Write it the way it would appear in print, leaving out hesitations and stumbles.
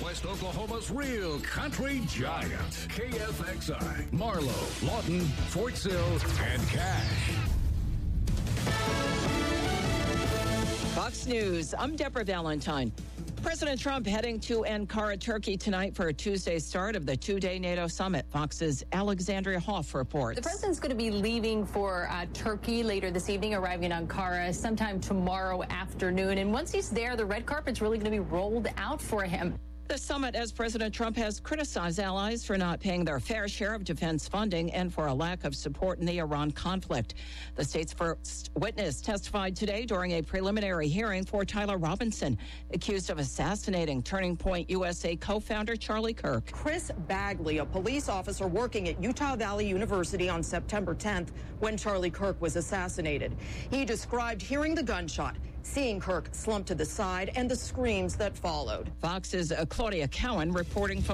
Northwest Oklahoma's real country giant. KFXI, Marlow, Lawton, Fort Sill, and Cache. Fox News, I'm Deborah Valentine. President Trump heading to Ankara, Turkey tonight for a Tuesday start of the two-day NATO summit. Fox's Alexandria Hoff reports. The president's going to be leaving for Turkey later this evening, arriving in Ankara sometime tomorrow afternoon. And once he's there, the red carpet's really going to be rolled out for him. The summit, as President Trump has criticized allies for not paying their fair share of defense funding and for a lack of support in the Iran conflict. The state's first witness testified today during a preliminary hearing for Tyler Robinson, accused of assassinating Turning Point USA co-founder Charlie Kirk. Chris Bagley, a police officer working at Utah Valley University on September 10th when Charlie Kirk was assassinated. He described hearing the gunshot, seeing Kirk slump to the side, and the screams that followed. Fox's Claudia Cowan reporting from